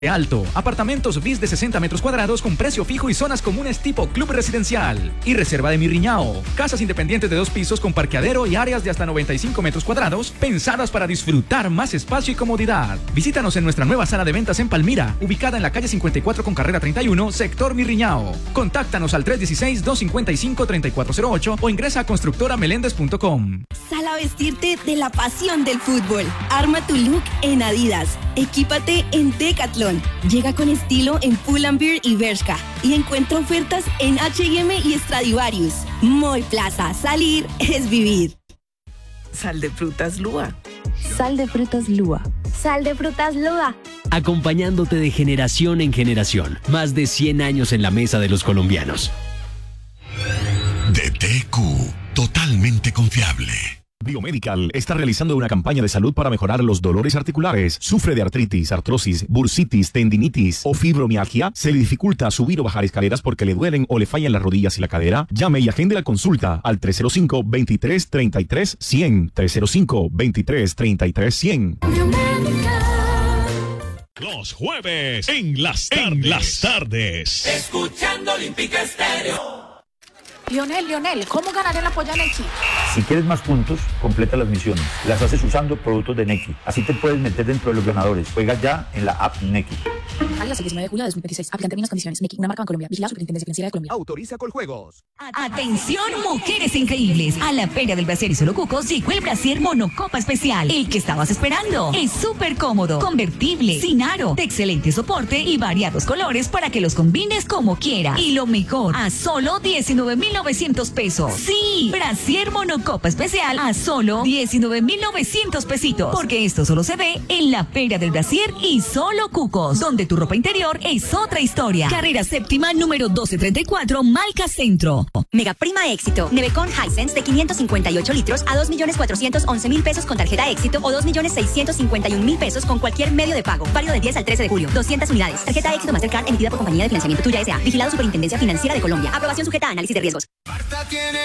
Alto, apartamentos bis de 60 metros cuadrados con precio fijo y zonas comunes tipo club residencial. Y reserva de Mirriñao, casas independientes de 2 pisos con parqueadero y áreas de hasta 95 metros cuadrados pensadas para disfrutar más espacio y comodidad. Visítanos en nuestra nueva sala de ventas en Palmira, ubicada en la calle 54 con carrera 31, sector Mirriñao. Contáctanos al 316-255-3408 o ingresa a constructorameléndez.com. Sal a vestirte de la pasión del fútbol. Arma tu look en Adidas. Equípate en Decathlon. Llega con estilo en Pull&Bear y Bershka. Y encuentra ofertas en H&M y Stradivarius. Moy Plaza. Salir es vivir. Sal de frutas Lua. Sal de frutas Lua. Sal de frutas Lua. Acompañándote de generación en generación. Más de 100 años en la mesa de los colombianos. DTQ, totalmente confiable. Biomedical está realizando una campaña de salud para mejorar los dolores articulares. ¿Sufre de artritis, artrosis, bursitis, tendinitis o fibromialgia? ¿Se le dificulta subir o bajar escaleras porque le duelen o le fallan las rodillas y la cadera? Llame y agende la consulta al 305-2333-100. 305-2333-100. Los jueves en las tardes. Escuchando Olímpica Estéreo. Lionel, ¿cómo ganaré la polla Neki? Si quieres más puntos, completa las misiones. Las haces usando productos de Neki. Así te puedes meter dentro de los ganadores. Juega ya en la app Neki. Válido el 19 de julio de 2026. Aplican términos y condiciones. Neki, una marca en Colombia. Vigilada Superintendencia Financiera de Colombia. Autoriza Coljuegos. Atención, mujeres increíbles. A la Feria del Brasier y Solo Cucos llegó el Brasier Monocopa Especial. El que estabas esperando. Es súper cómodo, convertible, sin aro, de excelente soporte y variados colores para que los combines como quieras. Y lo mejor, a solo 19,900 pesos. Sí, Brasier Monocopa Especial a solo 19,900 pesitos. Porque esto solo se ve en la Feria del Brasier y Solo Cucos, donde tu ropa interior es otra historia. Carrera séptima, número 1234, Malca Centro. Mega prima éxito. Nevecon Hisense de 558 litros a 2,411,000 pesos con tarjeta éxito o 2,651,000 pesos con cualquier medio de pago. Válido del 10 al 13 de julio. 200 unidades. Tarjeta éxito Mastercard emitida por Compañía de Financiamiento Tuya S.A. Vigilado Superintendencia Financiera de Colombia. Aprobación sujeta a análisis de riesgos.